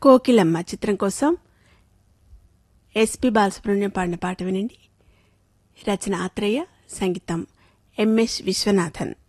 కోకిలమ్మ చిత్రం కోసం ఎస్పి బాలసుబ్రహ్మణ్యం పాడిన పాట వినండి. రచన ఆత్రేయ, సంగీతం ఎంఎస్ విశ్వనాథన్.